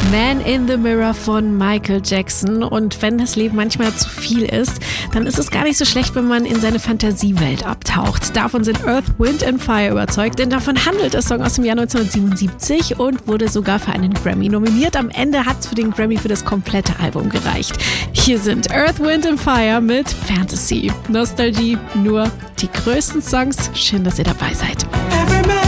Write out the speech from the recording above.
Man in the Mirror von Michael Jackson. Und wenn das Leben manchmal zu viel ist, dann ist es gar nicht so schlecht, wenn man in seine Fantasiewelt abtaucht. Davon sind Earth, Wind and Fire überzeugt, denn davon handelt der Song aus dem Jahr 1977 und wurde sogar für einen Grammy nominiert. Am Ende hat es für den Grammy für das komplette Album gereicht. Hier sind Earth, Wind and Fire mit Fantasy. Nostalgie, nur die größten Songs. Schön, dass ihr dabei seid.